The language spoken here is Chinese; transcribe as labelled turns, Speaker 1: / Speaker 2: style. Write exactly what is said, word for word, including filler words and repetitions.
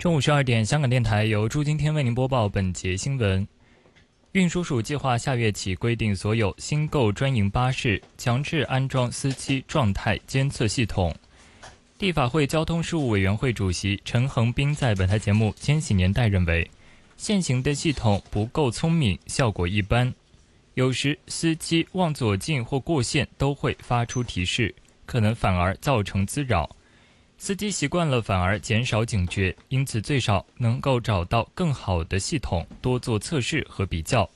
Speaker 1: 中午十二点，香港电台由朱今天为您播报本节新闻。运输署计划下月起规定所有新购专营巴士强制安装司机状态监测系统。立法会交通事务委员会主席陈恒斌在本台节目《千禧年代》认为，现行的系统不够聪明，效果一般。有时司机往左进或过线都会发出提示，可能反而造成滋扰。司机习惯了反而减少警觉，因此最少能够找到更好的系统，多做测试和比较。